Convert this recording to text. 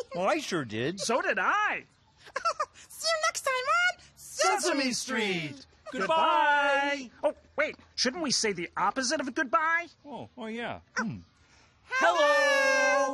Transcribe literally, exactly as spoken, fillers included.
Well, I sure did. So did I. See you next time on Sesame Street. Goodbye. Oh, wait. Shouldn't we say the opposite of goodbye? Oh, oh yeah. Hmm. Hello!